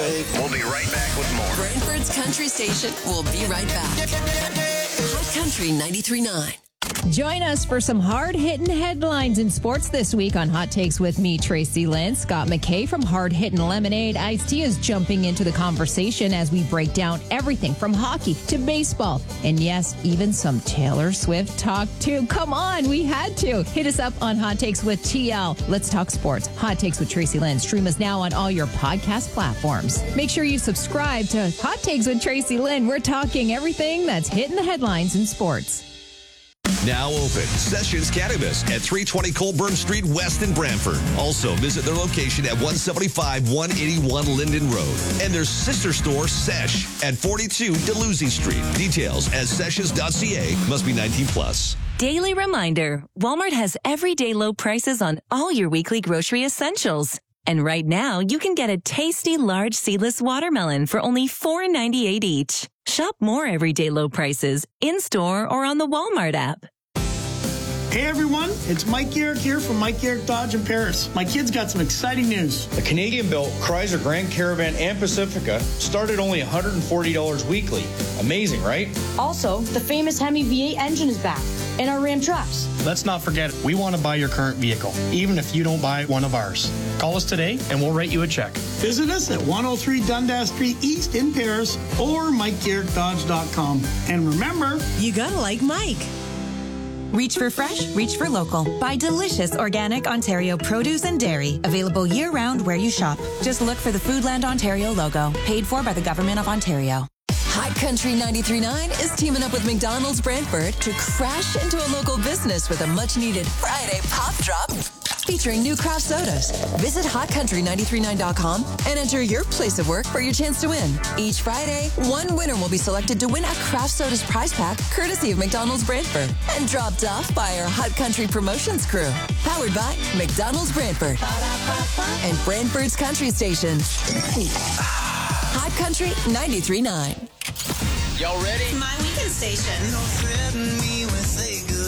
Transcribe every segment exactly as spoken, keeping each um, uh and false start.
We'll be right back with more. Brantford's Country Station will be right back. Hot Country ninety-three point nine. Join us for some hard-hitting headlines in sports this week on Hot Takes with me, Tracy Lynn. Scott McKay from Hard Hittin' Lemonade. Ice-T is jumping into the conversation as we break down everything from hockey to baseball. And yes, even some Taylor Swift talk too. Come on, we had to. Hit us up on Hot Takes with T L. Let's talk sports. Hot Takes with Tracy Lynn. Stream us now on all your podcast platforms. Make sure you subscribe to Hot Takes with Tracy Lynn. We're talking everything that's hitting the headlines in sports. Now open. Sessions Cannabis at three twenty Colburn Street West in Brantford. Also visit their location at one seventy-five, one eighty-one Linden Road. And their sister store, Sesh, at forty-two Deluzzi Street. Details at sessions dot c a. Must be nineteen plus. Daily reminder, Walmart has everyday low prices on all your weekly grocery essentials. And right now, you can get a tasty large seedless watermelon for only four ninety-eight each. Shop more everyday low prices in-store or on the Walmart app. Hey everyone, it's Mike Garrick here from Mike Garrick Dodge in Paris. My kids got some exciting news. The Canadian-built Chrysler Grand Caravan and Pacifica started only one hundred forty dollars weekly. Amazing, right? Also, the famous Hemi V eight engine is back, and our Ram trucks. Let's not forget, we want to buy your current vehicle, even if you don't buy one of ours. Call us today, and we'll write you a check. Visit us at one oh three Dundas Street East in Paris or mike garrick dodge dot com. And remember, you gotta like Mike. Reach for fresh, reach for local. Buy delicious organic Ontario produce and dairy. Available year-round where you shop. Just look for the Foodland Ontario logo. Paid for by the Government of Ontario. Hot Country ninety-three point nine is teaming up with McDonald's Brantford to crash into a local business with a much-needed Friday pop drop featuring new craft sodas. Visit hot country nine three nine dot com and enter your place of work for your chance to win. Each Friday, one winner will be selected to win a craft sodas prize pack courtesy of McDonald's Brantford and dropped off by our Hot Country promotions crew. Powered by McDonald's Brantford and Brantford's Country Station. Hot Country ninety-three point nine. Y'all ready? My weekend station.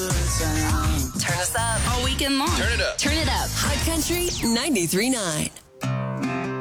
Turn us up. All weekend long. Turn it up. Turn it up. Hot Country ninety-three point nine.